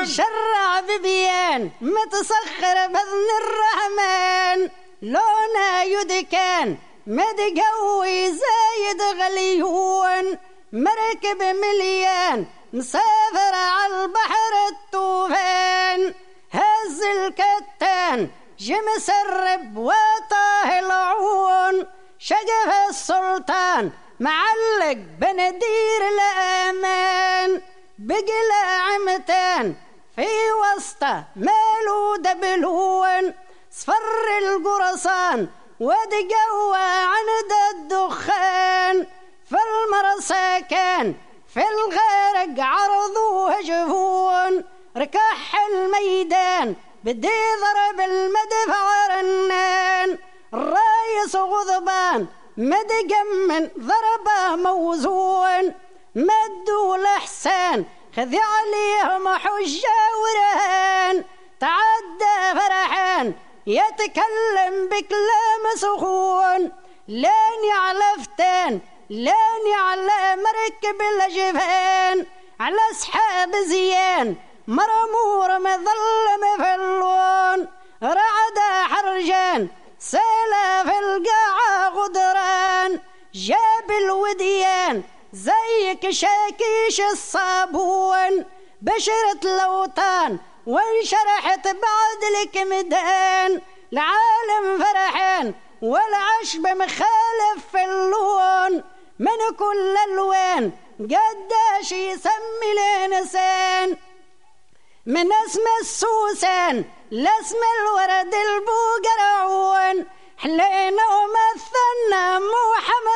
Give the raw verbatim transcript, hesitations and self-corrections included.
شرع ببيان متسخر بإذن الرحمن لونا يدكان متقوي زايد غليون مركب مليان مسافر على البحر الطوفان هز الكتان جمسرب وطاه العون شقف السلطان معلق بندير الأمان بقلع عمتان في وسطه مالو دبلون صفر القرصان ودقوى عند الدخان في المرسى كان في الغرق عرضوه جفون ركح الميدان بدي ضرب المدفع رنان الرايس غضبان مدقمن ضربه موزون مدوا الإحسان خذ عليهم حجة ورهان تعدى فرحان يتكلم بكلام سخون لاني على فتان لاني على مركب الجفان على أصحاب زيان مرمور مظلم في اللون رعد حرجان سيلا في القاعة غدران جاب الوديان زيك شاكيش الصابون بشرت الأوطان وانشرحت بعد لك مدان العالم فرحان والعشب مخالف في اللون من كل الوان قداش يسمي الانسان من اسم السوسن لاسم الورد البوقرعون حلينا ومثلنا محمد